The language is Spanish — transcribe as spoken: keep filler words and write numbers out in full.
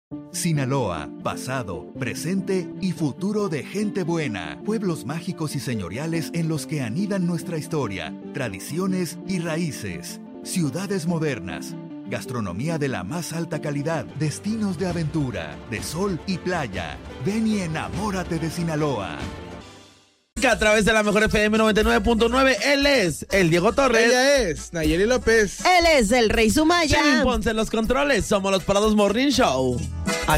Sinaloa, pasado, presente y futuro de gente buena. Pueblos mágicos y señoriales en los que anidan nuestra historia, tradiciones y raíces. Ciudades modernas. Gastronomía de la más alta calidad. Destinos de aventura, de sol y playa. Ven y enamórate de Sinaloa. A través de la mejor F M noventa y nueve punto nueve, él es el Diego Torres. Ella es Nayeli López. Él es el Rey Sumaya. Chilín Ponce en los controles. Somos los Parados Morning Show.